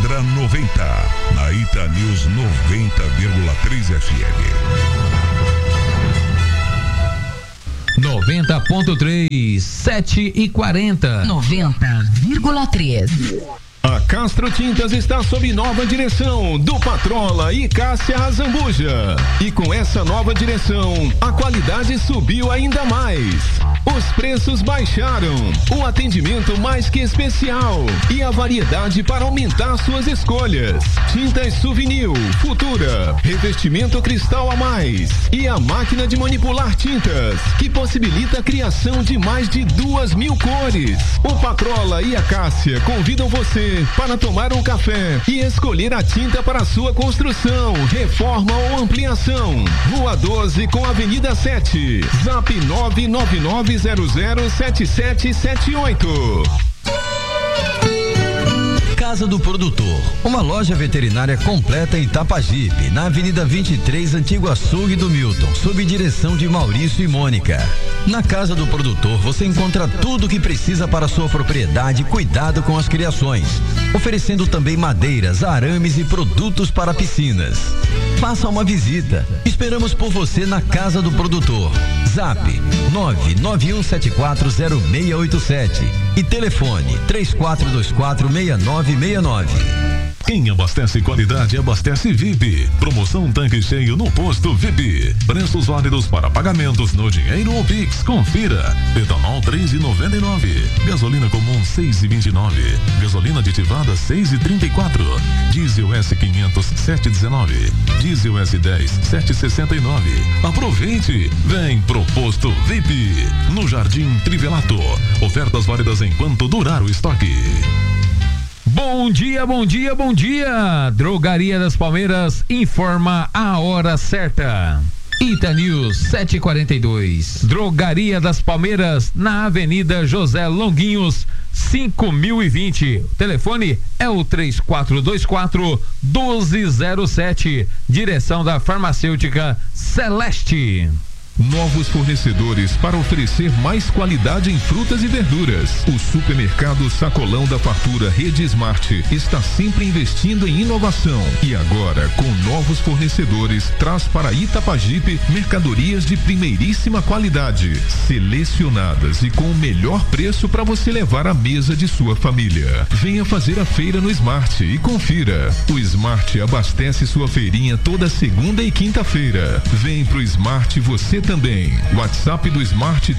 Quadra 90, na Ita News 90,3 FM. 90.3, 7h40. 90,3. A Castro Tintas está sob nova direção do Patrola e Cássia Azambuja. E com essa nova direção, a qualidade subiu ainda mais. Os preços baixaram, o atendimento mais que especial e a variedade para aumentar suas escolhas. Tintas Souvenir, Futura, revestimento cristal a mais e a máquina de manipular tintas, que possibilita a criação de mais de 2.000 cores. O Patrola e a Cássia convidam você para tomar um café e escolher a tinta para sua construção, reforma ou ampliação. Rua 12 com Avenida 7. Zap 999007778. Casa do Produtor, uma loja veterinária completa em Itapajipe, na Avenida 23, Antigo Açougue do Milton, sob direção de Maurício e Mônica. Na Casa do Produtor você encontra tudo o que precisa para sua propriedade e cuidado com as criações, oferecendo também madeiras, arames e produtos para piscinas. Faça uma visita. Esperamos por você na Casa do Produtor. Zap 991740687 e telefone 34246969. Quem abastece qualidade, abastece VIP. Promoção tanque cheio no posto VIP. Preços válidos para pagamentos no dinheiro ou Pix. Confira. Etanol 3,99. Gasolina comum 6,29. Gasolina aditivada 6,34. Diesel S500 7,19. Diesel S10 7,69. Aproveite. Vem pro posto VIP. No Jardim Trivelato. Ofertas válidas enquanto durar o estoque. Bom dia, bom dia, bom dia! Drogaria das Palmeiras informa a hora certa. Ita News 742. Drogaria das Palmeiras na Avenida José Longuinhos 5020. O telefone é o 3424-1207. Direção da farmacêutica Celeste. Novos fornecedores para oferecer mais qualidade em frutas e verduras. O supermercado Sacolão da Fartura Rede Smart está sempre investindo em inovação e agora, com novos fornecedores, traz para Itapajipe mercadorias de primeiríssima qualidade, selecionadas e com o melhor preço para você levar à mesa de sua família. Venha fazer a feira no Smart e confira. O Smart abastece sua feirinha toda segunda e quinta-feira. Vem pro Smart você também. WhatsApp do Smart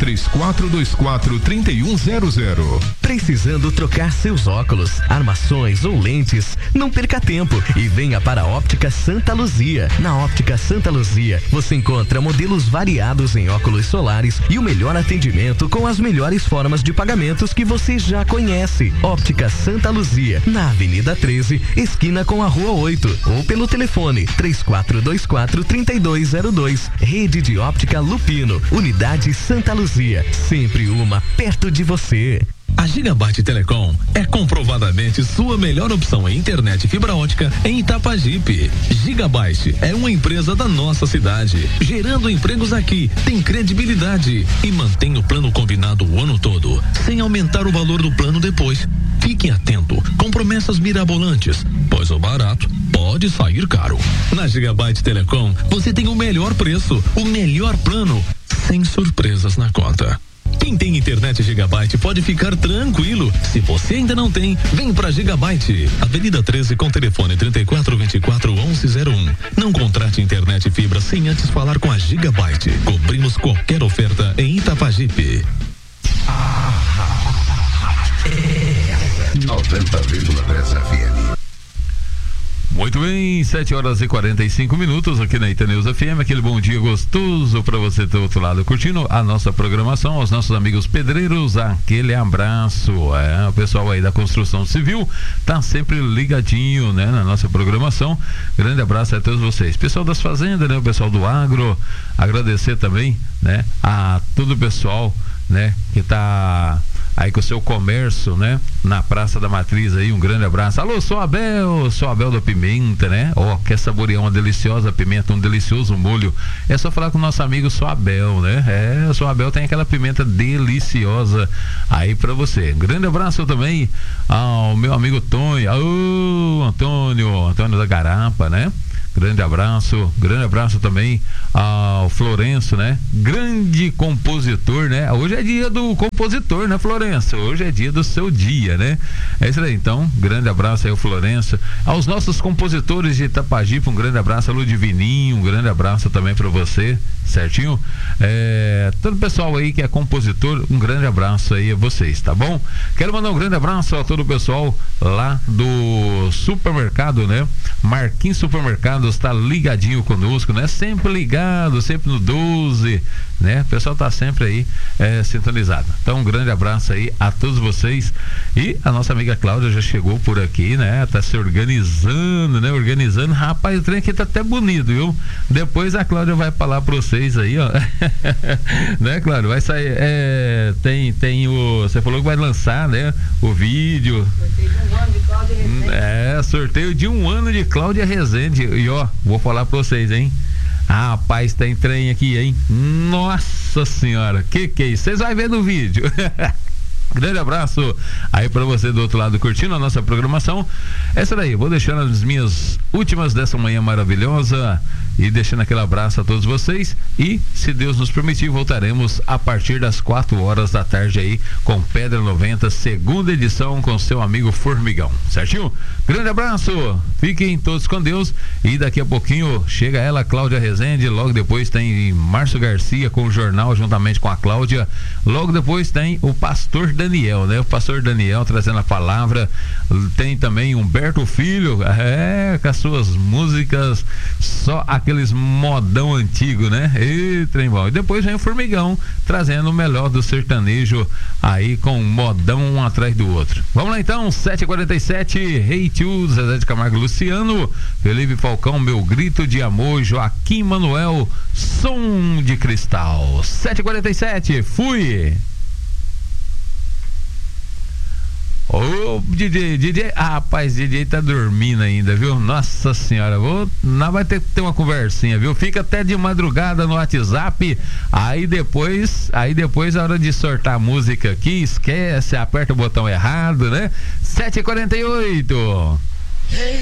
3424-3100. Precisando trocar seus óculos, armações ou lentes? Não perca tempo e venha para a Óptica Santa Luzia. Na Óptica Santa Luzia, você encontra modelos variados em óculos solares e o melhor atendimento com as melhores formas de pagamentos que você já conhece. Óptica Santa Luzia, na Avenida 13, esquina com a Rua 8, ou pelo telefone 3424-3202. Rede de Óptica Lupino, Unidade Santa Luzia, sempre uma perto de você. A Gigabyte Telecom é comprovadamente sua melhor opção em internet fibra ótica em Itapajipe. Gigabyte é uma empresa da nossa cidade, gerando empregos aqui, tem credibilidade e mantém o plano combinado o ano todo, sem aumentar o valor do plano depois. Fique atento com promessas mirabolantes, pois o barato pode sair caro. Na Gigabyte Telecom, você tem o melhor preço, o melhor plano, sem surpresas na conta. Quem tem internet Gigabyte pode ficar tranquilo. Se você ainda não tem, vem pra Gigabyte. Avenida 13 com telefone 3424-1101. Não contrate internet fibra sem antes falar com a Gigabyte. Cobrimos qualquer oferta em Itapajipe. 90,3 FM. Muito bem, 7h45 aqui na Ita News FM, aquele bom dia gostoso para você do outro lado curtindo a nossa programação, aos nossos amigos pedreiros, aquele abraço, o pessoal aí da construção civil tá sempre ligadinho, né, na nossa programação. Grande abraço a todos vocês, pessoal das fazendas, né, o pessoal do agro, agradecer também, né, a todo o pessoal, né, que tá aí com o seu comércio, né, na Praça da Matriz aí, um grande abraço. Alô, sou Abel da Pimenta, né? Quer saborear uma deliciosa pimenta, um delicioso molho, é só falar com o nosso amigo Sou Abel, né? O Sou Abel tem aquela pimenta deliciosa aí pra você. Grande abraço também ao meu amigo Tonho, Antônio da Garapa, né? Grande abraço também ao Florenço, né? Grande compositor, né? Hoje é dia do compositor, né, Florenço? Hoje é dia do seu dia, né? É isso aí, então, grande abraço aí ao Florenço, aos nossos compositores de Itapajipe, um grande abraço, alô Divininho, um grande abraço também pra você, certinho? Todo o pessoal aí que é compositor, um grande abraço aí a vocês, tá bom? Quero mandar um grande abraço a todo o pessoal lá do supermercado, né? Marquinhos Supermercados tá ligadinho conosco, né? Sempre ligado, sempre no 12, né? O pessoal tá sempre aí sintonizado. Então, um grande abraço aí a todos vocês. E a nossa amiga Cláudia já chegou por aqui, né? Tá se organizando, né? Rapaz, o trem aqui tá até bonito, viu? Depois a Cláudia vai falar pra vocês aí, ó. Né, Cláudia? Vai sair, tem o... Você falou que vai lançar, né? O vídeo. Sorteio de 1 ano de Cláudia Rezende. E ó, vou falar pra vocês, hein? Rapaz, tem trem aqui, hein? Nossa senhora, que é isso? Vocês vão ver no vídeo. Grande abraço aí pra você do outro lado curtindo a nossa programação. Essa daí, vou deixando as minhas últimas dessa manhã maravilhosa e deixando aquele abraço a todos vocês, e se Deus nos permitir, voltaremos a partir das 4 horas da tarde aí com Pedra 90, segunda edição, com seu amigo Formigão, certinho? Grande abraço, fiquem todos com Deus, e daqui a pouquinho chega ela, Cláudia Rezende, logo depois tem Márcio Garcia com o jornal juntamente com a Cláudia, logo depois tem o pastor Daniel, né? O pastor Daniel trazendo a palavra, tem também Humberto Filho, com as suas músicas, só aqueles modão antigo, né? E trem bom. E depois vem o Formigão trazendo o melhor do sertanejo aí com modão um atrás do outro. Vamos lá então, 7h47, Hey Tio, Zezé de Camargo, Luciano, Felipe Falcão, Meu Grito de Amor, Joaquim Manuel, Som de Cristal. 7h47, fui! Ô, DJ, rapaz, DJ tá dormindo ainda, viu? Nossa senhora, vai ter que ter uma conversinha, viu? Fica até de madrugada no WhatsApp, aí depois a hora de sortar a música aqui, esquece, aperta o botão errado, né? 7h48.